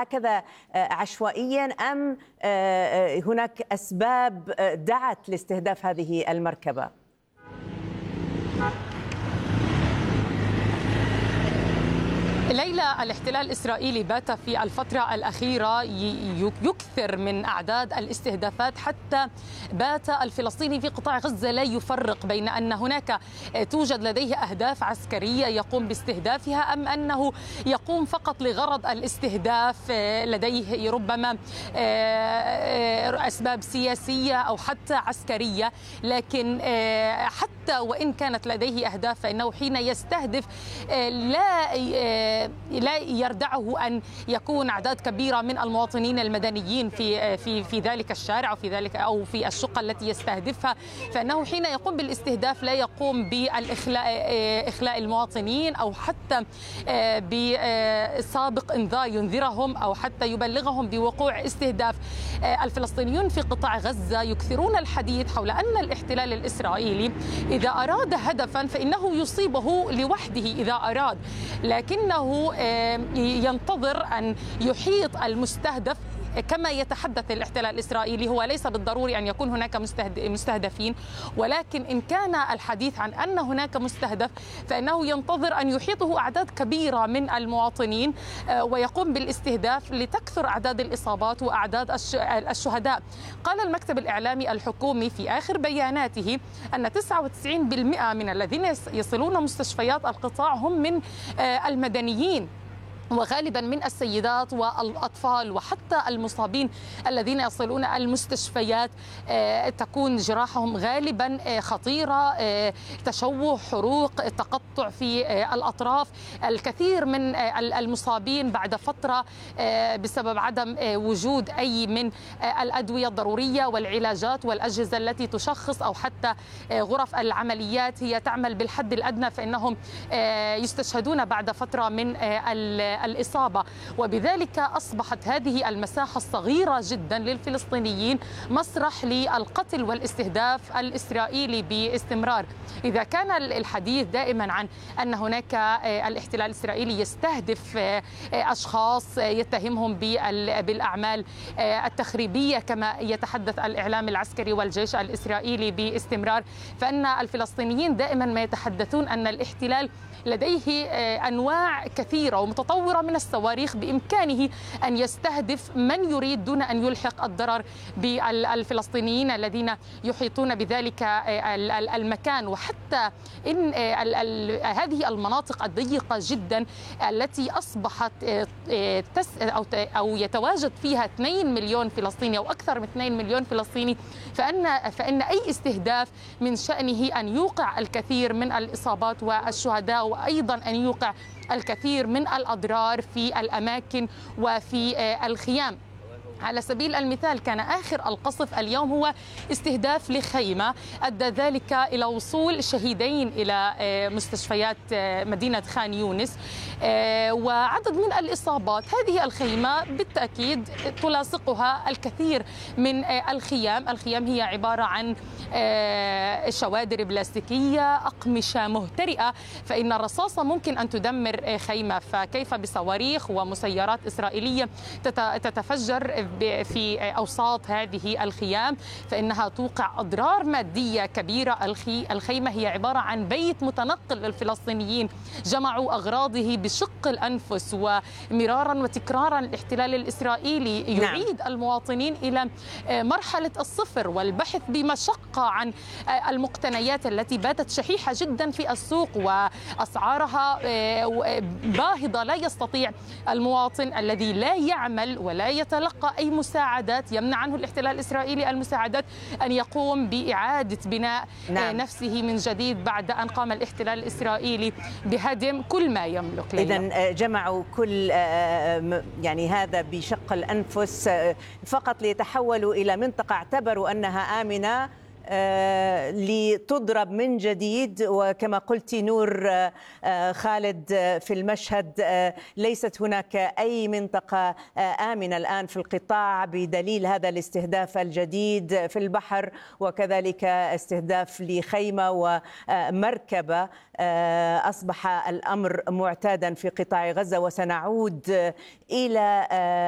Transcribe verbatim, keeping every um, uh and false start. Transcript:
هكذا عشوائيا أم هناك أسباب دعت لاستهداف هذه المركبة؟ ليلى، الاحتلال الإسرائيلي بات في الفترة الأخيرة يكثر من أعداد الاستهدافات، حتى بات الفلسطيني في قطاع غزة لا يفرق بين أن هناك توجد لديه أهداف عسكرية يقوم باستهدافها أم أنه يقوم فقط لغرض الاستهداف، لديه ربما أسباب سياسية أو حتى عسكرية. لكن حتى وإن كانت لديه أهداف فإنه حين يستهدف لا لا يردعه أن يكون أعداد كبيرة من المواطنين المدنيين في في في ذلك الشارع أو في ذلك أو في الشقة التي يستهدفها، فإنه حين يقوم بالاستهداف لا يقوم بالإخلاء إخلاء المواطنين أو حتى بسابق إنذار ينذرهم أو حتى يبلغهم بوقوع استهداف. الفلسطينيون في قطاع غزة يكثرون الحديث حول أن الاحتلال الإسرائيلي إذا أراد هدفا فإنه يصيبه لوحده إذا أراد، لكنه ينتظر أن يحيط المستهدف كما يتحدث الاحتلال الإسرائيلي. هو ليس بالضروري أن يكون هناك مستهدفين، ولكن إن كان الحديث عن أن هناك مستهدف فإنه ينتظر أن يحيطه أعداد كبيرة من المواطنين ويقوم بالاستهداف لتكثر أعداد الإصابات وأعداد الشهداء. قال المكتب الإعلامي الحكومي في آخر بياناته أن تسعة وتسعين بالمئة من الذين يصلون مستشفيات القطاع هم من المدنيين، وغالبا من السيدات والأطفال وحتى المصابين الذين يصلون المستشفيات تكون جراحهم غالبا خطيرة، تشوه، حروق، تقطع في الأطراف. الكثير من المصابين بعد فترة بسبب عدم وجود أي من الأدوية الضرورية والعلاجات والأجهزة التي تشخص أو حتى غرف العمليات هي تعمل بالحد الأدنى، فإنهم يستشهدون بعد فترة من الإصابة. وبذلك أصبحت هذه المساحة الصغيرة جدا للفلسطينيين مسرح للقتل والاستهداف الإسرائيلي باستمرار. إذا كان الحديث دائما عن أن هناك الاحتلال الإسرائيلي يستهدف أشخاص يتهمهم بالأعمال التخريبية كما يتحدث الإعلام العسكري والجيش الإسرائيلي باستمرار، فإن الفلسطينيين دائما ما يتحدثون أن الاحتلال لديه أنواع كثيرة ومتطورة من الصواريخ بإمكانه أن يستهدف من يريد دون أن يلحق الضرر بالفلسطينيين الذين يحيطون بذلك المكان. وحتى إن هذه المناطق الضيقة جدا التي أصبحت أو يتواجد فيها اثنين مليون فلسطيني أو أكثر من اثنين مليون فلسطيني، فإن فإن أي استهداف من شأنه أن يوقع الكثير من الإصابات والشهداء، وأيضا أن يوقع الكثير من الأضرار في الأماكن وفي الخيام. على سبيل المثال كان آخر القصف اليوم هو استهداف لخيمة أدى ذلك إلى وصول شهيدين إلى مستشفيات مدينة خان يونس وعدد من الإصابات. هذه الخيمة بالتأكيد تلاصقها الكثير من الخيام. الخيام هي عبارة عن شوادر بلاستيكية، أقمشة مهترئة، فإن الرصاصة ممكن أن تدمر خيمة، فكيف بصواريخ ومسيرات إسرائيلية تتفجر في أوساط هذه الخيام، فإنها توقع أضرار مادية كبيرة. الخيمة هي عبارة عن بيت متنقل للفلسطينيين جمعوا أغراضه بشق الأنفس، ومرارا وتكرارا الاحتلال الإسرائيلي يعيد المواطنين إلى مرحلة الصفر والبحث بمشقة عن المقتنيات التي باتت شحيحة جدا في السوق وأسعارها باهظة. لا يستطيع المواطن الذي لا يعمل ولا يتلقى أي مساعدات، يمنع عنه الاحتلال الإسرائيلي المساعدات، أن يقوم بإعادة بناء نعم. نفسه من جديد بعد أن قام الاحتلال الإسرائيلي بهدم كل ما يملك. إذن جمعوا كل يعني هذا بشق الأنفس فقط ليتحولوا إلى منطقة اعتبروا أنها آمنة لتضرب من جديد. وكما قلت نور خالد في المشهد ليست هناك أي منطقة آمنة الآن في القطاع بدليل هذا الاستهداف الجديد في البحر وكذلك استهداف لخيمة ومركبة. أصبح الأمر معتادا في قطاع غزة وسنعود إلى